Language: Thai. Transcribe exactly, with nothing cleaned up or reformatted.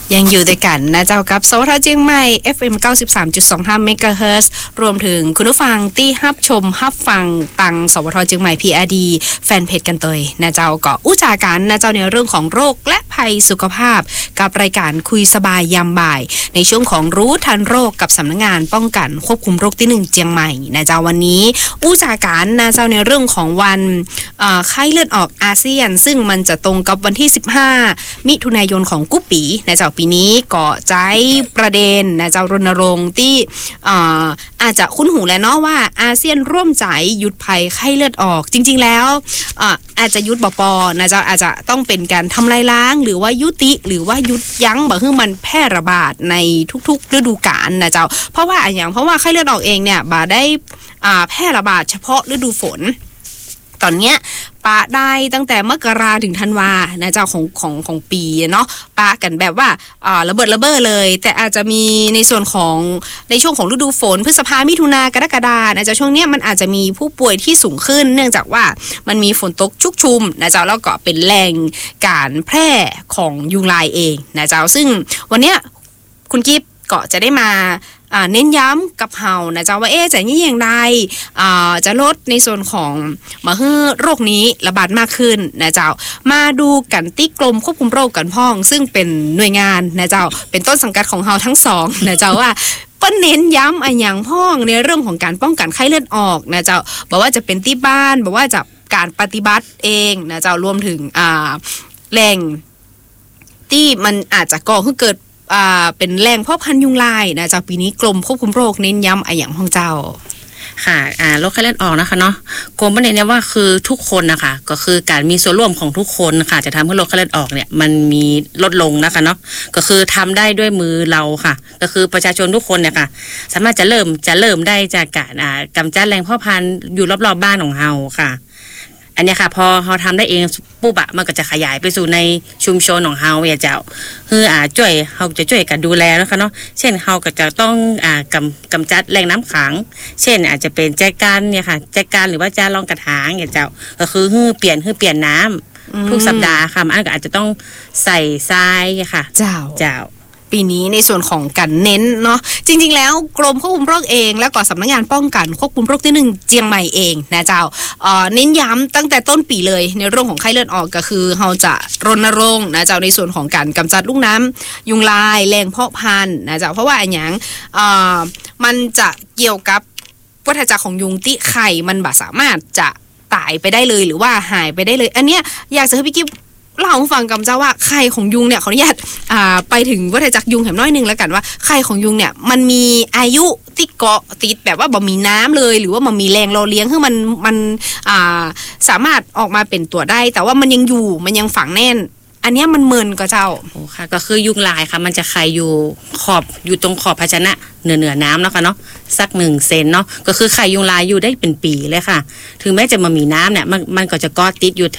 ยังอยู่ด้วยกันนะเจ้ากับสวทเชียงใหม่ เอฟ เอ็ม เก้าสิบสามจุดสองห้า เมกะเฮิรตซ์ รวมถึงคุณผู้ฟังที่รับชมรับฟังตังสวทเชียงใหม่ พี อาร์ ดี แฟนเพจกันเตยนะเจ้าก็อุจากันนะเจ้าในเรื่องของโรคและภัยสุขภาพกับรายการคุยสบายยามบ่ายในช่วงของรู้ทันโรคกับสำนักงานป้องกันควบคุมโรคที่หนึ่งเชียงใหม่นะเจ้าวันนี้อุจากันนะเจ้าในเรื่องของวันไข้เลือดออกอาเซียนซึ่งมันจะตรงกับวันที่สิบห้ามิถุนายนของกุ๊ปปีนะเจ้าปีนี้ก็ใจประเด็นนะเจ้ารณรงค์ที่อาอาจจะคุ้นหูแล้วเนาะว่าอาเซียนร่วมใจหยุดภัยไข้เลือดออกจริงๆแล้วอาอาจจะยุดบ่ปอนะเจ้าอาจจะต้องเป็นการทำลายล้างหรือว่ายุติหรือว่ายุดยั้งบ่ให้มันแพร่ระบาดในทุกๆฤดูกาลนะเจ้าเพราะว่าอย่างเพราะว่าไข้เลือดออกเองเนี่ยบ่ได้อ่าแพร่ระบาดเฉพาะฤดูฝนตอนเนี้ยปะได้ตั้งแต่มกราถึงธันวานะเจ้าของของของปีเนาะปะกันแบบว่าอ่าระเบิดระเบ้อเลยแต่อาจจะมีในส่วนของในช่วงของฤดูฝนพฤษภามิถุนากรกฎานะเจ้าช่วงเนี้ยมันอาจจะมีผู้ป่วยที่สูงขึ้นเนื่องจากว่ามันมีฝนตกชุกชุมนะเจ้าแล้วก็เป็นแหล่งการแพร่ของยุงลายเองนะเจ้าซึ่งวันเนี้ยคุณกิฟก็จะได้มาเน้นย้ำกับเฮานะเจ้าว่าเอ๊ะจะนี่อย่างไรจะลดในส่วนของมาให้โรคนี้ระบาดมากขึ้นนะเจ้ามาดูกันที่กรมควบคุมโรคกันพ้องซึ่งเป็นหน่วยงานนะเจ้าเป็นต้นสังกัดของเฮาทั้งสองนะเจ้าว่าเปิ้นเน้นย้ำอันอย่างพ้องในเรื่องของการป้องกันไข้เลือดออกนะเจ้าบอกว่าจะเป็นที่บ้านบอกว่าจะการปฏิบัติเองนะเจ้ารวมถึงอ่าแหล่งที่มันอาจจะก่อให้เกิดอ่าเป็นแหล่งเพาะพันธุ์ยุงลายนะเจ้าปีนี้กรมควบคุมโรคเน้นย้ำไอ้อย่างของเจ้าค่ะอ่าโรคไข้เลือดออกนะคะเนาะกรมเน้นย้ำว่าคือทุกคนนะคะก็คือการมีส่วนร่วมของทุกคนค่ะจะทำให้โรคไข้เลือดออกเนี่ยมันมีลดลงนะคะเนาะก็คือทำได้ด้วยมือเราค่ะก็คือประชาชนทุกคนเนี่ยค่ะสามารถจะเริ่มจะเริ่มได้จากการอ่ากำจัดแหล่งเพาะพันธุ์อยู่รอบๆบ้านของเราค่ะอันนี้ค่ะพอเราทำได้เองปุ๊บอะมันก็จะขยายไปสู่ในชุมชนของเราอย่าเจ้าคืออ่าช่วยเราจะช่วยกันดูแลนะคะเนาะเช่นเราก็จะต้องอ่ากำกำจัดแหล่งน้ำขังเช่นอาจจะเป็นแจกันเนี่ยค่ะแจกันหรือว่าจารองกระถางอย่าเจ้าก็คือฮือเปลี่ยนฮือเปลี่ยนน้ำทุกสัปดาห์ค่ะมันก็อาจจะต้องใส่ทรายค่ะเจ้าเจ้าปีนี้ในส่วนของการเน้นเนาะจริงๆแล้วกรมควบคุมโรคเองแล้วก็สำนักงานป้องกันควบคุมโรคที่หนึ่งเจียงใหม่เองนะเจ้าเอ่อเน้นย้ำตั้งแต่ต้นปีเลยในเรื่องของไข้เลือดออกก็คือเราจะรณรงค์นะเจ้าในส่วนของการกำจัดลูกน้ำยุงลายแหล่งเพาะพันธุ์นะเจ้าเพราะว่าอย่างเอ่อมันจะเกี่ยวกับวัฏจักรของยุงที่ไข่มันบ่สามารถจะตายไปได้เลยหรือว่าหายไปได้เลยอันเนี้ยอยากจะให้พี่กิ๊บเล่าให้ฟังกับเจ้าว่าไข่ของยุงเนี่ยขออนุญาตอ่าไปถึงวัฏจักรยุงแห่งน้อยนึงแล้วกันว่าไข่ของยุงเนี่ยมันมีอายุที่เกาะติดแบบว่าบ่มีน้ำเลยหรือว่ามันมีแรงรอเลี้ยงคือมันมันอ่าสามารถออกมาเป็นตัวได้แต่ว่ามันยังอยู่มันยังฝังแน่นอันนี้มันเมินก็เจ้าโอ้ค่ะก็คือยุงลายค่ะมันจะไข่อยู่ขอบอยู่ตรงขอบภาชนะเหนือเหนือน้ำแล้วค่ะเนาะสักหนึ่งเซนเนาะก็คือไข่ยุงลายอยู่ได้เป็นปีเลยค่ะถึงแม้จะมามีน้ำเนี่ยมันมันก็จะเกาะติดอยู่